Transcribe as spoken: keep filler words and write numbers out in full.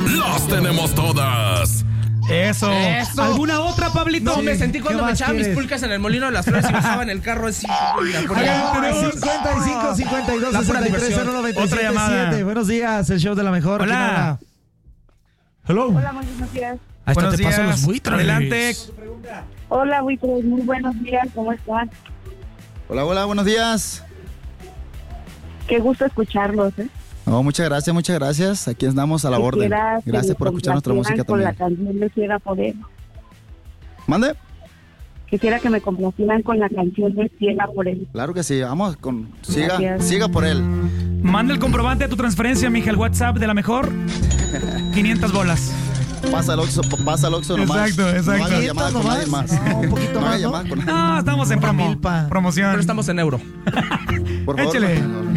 las tenemos todas. Eso. Eso. ¿Alguna otra, Pablito? No, Sí. me sentí cuando ¿Qué me más echaba mis quieres? pulcas en el molino de las flores y bajaba en el carro así. y la ponía. Ay, cincuenta y cinco, cincuenta y dos, La pura sesenta y tres, diversión. cero, noventa y Otra siete, llamada. siete. Buenos días, el show de la mejor. ¿Quién Hola. habla? Hello. Hola, muy buenos días. Ahí está, Buenos te paso días. los buitres. Adelante. Hola, buitres, muy buenos días, ¿cómo están? Hola, hola, buenos días. Qué gusto escucharlos, ¿eh? No, muchas gracias, muchas gracias. Aquí andamos a la orden. Quisiera que Gracias me por escuchar nuestra música complacieran con también. la canción de Ciega por él. ¿Mande? Quisiera que me complacieran con la canción de Ciega por él. Claro que sí, vamos con... Siga, Gracias. siga por él. Manda el comprobante de tu transferencia, mija, al WhatsApp de la mejor. quinientas bolas. Pasa el Oxxo, pasa el Oxxo nomás. Exacto, exacto. No hagas llamadas con nadie nomás? más. No, un poquito No más, hagas ¿no? llamadas con nadie. No, estamos en promo. milpa. Promoción. Pero estamos en euro. Por favor, Échale. no, no, no.